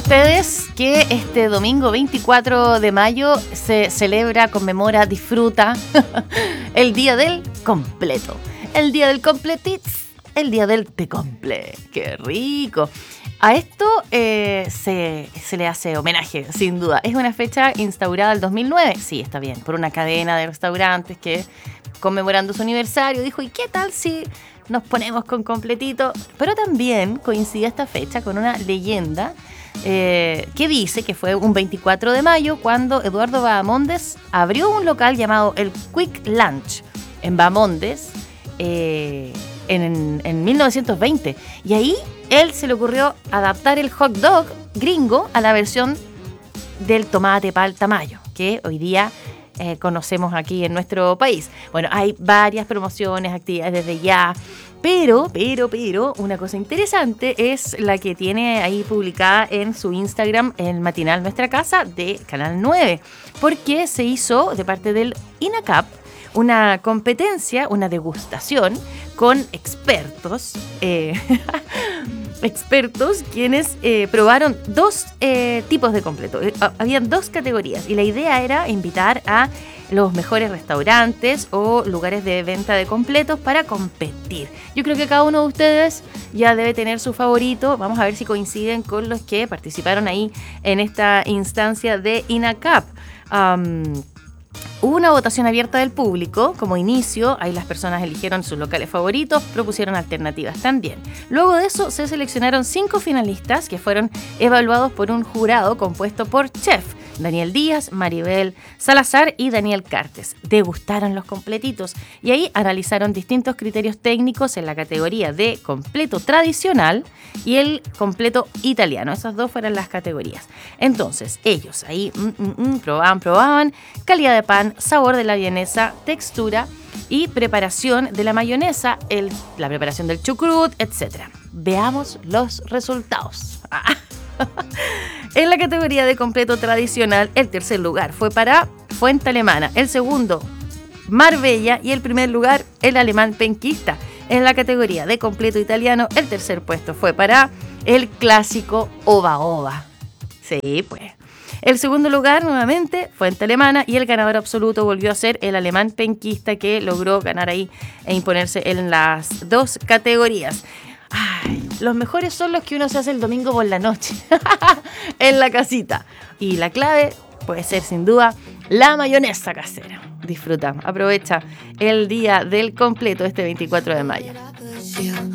ustedes que este domingo 24 de mayo se celebra, conmemora, disfruta el día del completo. El día del completits, el día del te comple. ¡Qué rico! A esto se le hace homenaje, sin duda. Es una fecha instaurada el 2009, sí, está bien, por una cadena de restaurantes que, conmemorando su aniversario, dijo, ¿y qué tal si nos ponemos con completito? Pero también coincide esta fecha con una leyenda que dice que fue un 24 de mayo cuando Eduardo Bahamondes abrió un local llamado el Quick Lunch en Bahamondes en 1920. Y ahí él se le ocurrió adaptar el hot dog gringo a la versión del tomate palta mayo, que hoy día conocemos aquí en nuestro país. Bueno, hay varias promociones, actividades desde ya, pero una cosa interesante es la que tiene ahí publicada en su Instagram, el matinal Nuestra Casa de Canal 9, porque se hizo de parte del INACAP una competencia, una degustación con expertos, expertos quienes probaron dos tipos de completo. Habían dos categorías y la idea era invitar a los mejores restaurantes o lugares de venta de completos para competir. Yo creo que cada uno de ustedes ya debe tener su favorito. Vamos a ver si coinciden con los que participaron ahí en esta instancia de INACAP. Hubo una votación abierta del público como inicio, ahí las personas eligieron sus locales favoritos, propusieron alternativas también. Luego de eso se seleccionaron 5 finalistas que fueron evaluados por un jurado compuesto por chef Daniel Díaz, Maribel Salazar y Daniel Cartes. Degustaron los completitos y ahí analizaron distintos criterios técnicos en la categoría de completo tradicional y el completo italiano. Esas dos fueron las categorías. Entonces, ellos ahí probaban calidad de pan, sabor de la vienesa, textura y preparación de la mayonesa, la preparación del chucrut, etc. Veamos los resultados. En la categoría de completo tradicional, el tercer lugar fue para Fuente Alemana, el segundo Marbella y el primer lugar el alemán penquista. En la categoría de completo italiano, el tercer puesto fue para el clásico Oba Oba. Sí, pues. El segundo lugar, nuevamente, Fuente Alemana, y el ganador absoluto volvió a ser el alemán penquista, que logró ganar ahí e imponerse en las dos categorías. Ay, los mejores son los que uno se hace el domingo por la noche, en la casita. Y la clave puede ser, sin duda, la mayonesa casera. Disfruta, aprovecha el día del completo este 24 de mayo.